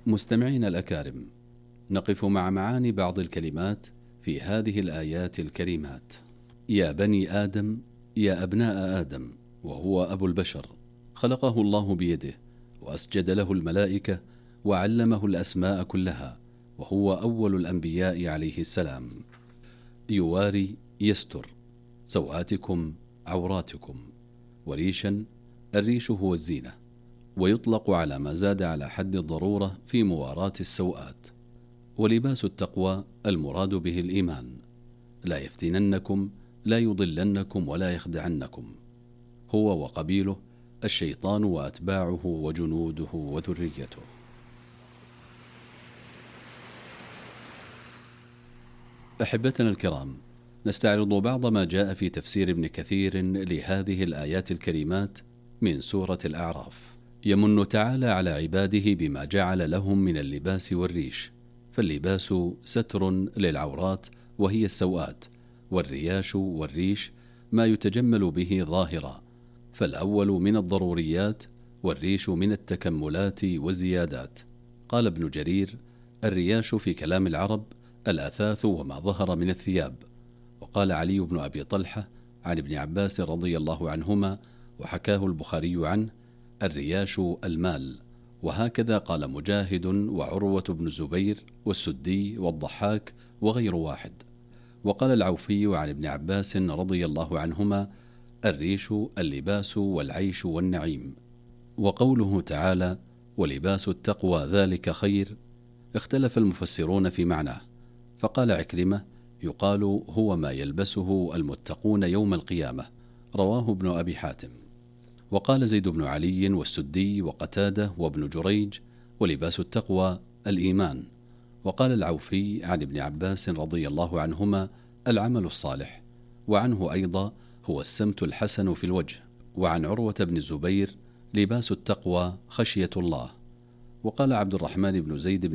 مستمعينا الأكارم، نقف مع معاني بعض الكلمات في هذه الآيات الكريمات. يا بني آدم، يا أبناء آدم، وهو أبو البشر، خلقه الله بيده، وأسجد له الملائكة، وعلمه الأسماء كلها، وهو أول الأنبياء عليه السلام. يواري يستر سوآتكم عوراتكم. وريشا، الريش هو الزينة، ويطلق على ما زاد على حد الضرورة في مواراة السوآت. ولباس التقوى المراد به الإيمان. لا يفتننكم، لا يضلنكم، ولا يخدعنكم. هو وقبيله الشيطان وأتباعه وجنوده وذريته. أحبتنا الكرام، نستعرض بعض ما جاء في تفسير ابن كثير لهذه الآيات الكريمات من سورة الأعراف. يمن تعالى على عباده بما جعل لهم من اللباس والريش، فاللباس ستر للعورات وهي السوآت، والرياش والريش ما يتجمل به ظاهرا، فالأول من الضروريات، والريش من التكملات والزيادات. قال ابن جرير: الرياش في كلام العرب الأثاث وما ظهر من الثياب. وقال علي بن أبي طلحة عن ابن عباس رضي الله عنهما، وحكاه البخاري عنه: الرياش المال. وهكذا قال مجاهد وعروة بن الزبير والسدي والضحاك وغير واحد. وقال العوفي عن ابن عباس رضي الله عنهما: الريش اللباس والعيش والنعيم. وقوله تعالى: ولباس التقوى ذلك خير، اختلف المفسرون في معناه، فقال عكرمة: يقال هو ما يلبسه المتقون يوم القيامة. رواه ابن أبي حاتم. وقال زيد بن علي والسدي وقتادة وابن جريج: ولباس التقوى الإيمان. وقال العوفي عن ابن عباس رضي الله عنهما: العمل الصالح. وعنه أيضا: هو السمت الحسن في الوجه. وعن عروة بن الزبير: لباس التقوى خشية الله. وقال عبد الرحمن بن زيد بن